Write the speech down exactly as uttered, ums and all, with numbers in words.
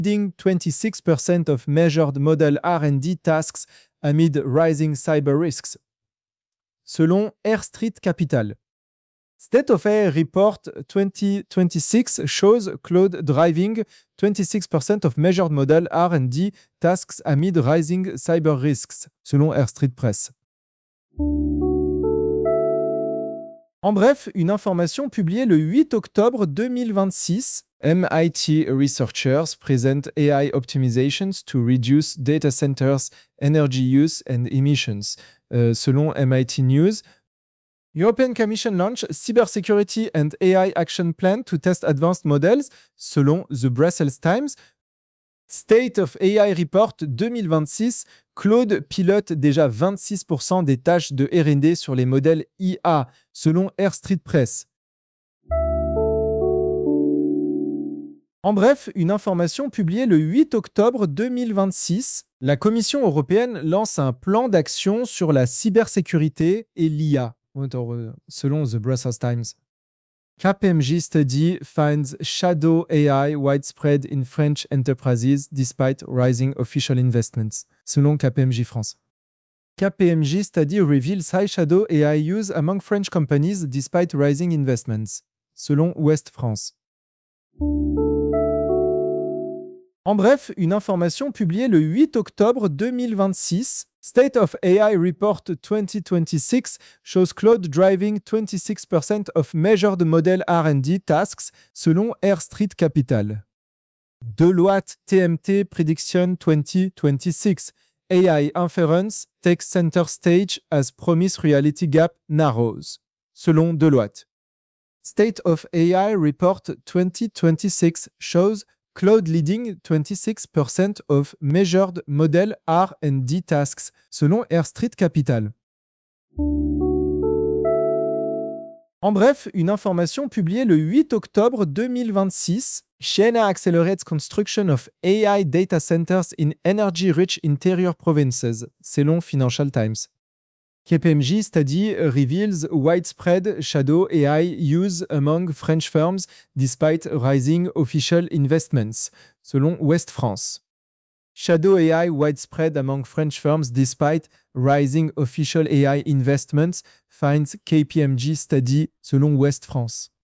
leading twenty-six percent of measured model R and D tasks amid rising cyber risks. Selon Air Street Capital. State of A I Report twenty twenty-six shows Claude driving twenty-six percent of measured model R and D tasks amid rising cyber risks, selon Air Street Press. En bref, une information publiée le huit octobre deux mille vingt-six, M I T researchers present A I optimizations to reduce data centers' energy use and emissions, euh, selon M I T News. European Commission launch Cybersecurity and A I Action Plan to test advanced models, selon The Brussels Times. State of A I Report deux mille vingt-six, Claude pilote déjà vingt-six pour cent des tâches de R and D sur les modèles I A, selon Air Street Press. En bref, une information publiée le huit octobre deux mille vingt-six, la Commission européenne lance un plan d'action sur la cybersécurité et l'I A, selon The Brussels Times. K P M G study finds shadow A I widespread in French enterprises despite rising official investments, selon K P M G France. K P M G study reveals high shadow A I use among French companies despite rising investments, selon Ouest France. En bref, une information publiée le huit octobre deux mille vingt-six, State of A I Report twenty twenty-six shows Claude driving twenty-six percent of measured model R and D tasks, selon Air Street Capital. Deloitte T M T Prediction twenty twenty-six, A I inference takes center stage as promise reality gap narrows, selon Deloitte. State of A I Report twenty twenty-six shows Claude leading twenty-six percent of measured model R and D tasks, selon Air Street Capital. En bref, une information publiée le huit octobre deux mille vingt-six, China accelerates construction of A I data centers in energy-rich interior provinces, selon Financial Times. K P M G study reveals widespread shadow A I use among French firms despite rising official investments, selon Ouest France. Shadow A I widespread among French firms despite rising official A I investments, finds K P M G study, selon Ouest France.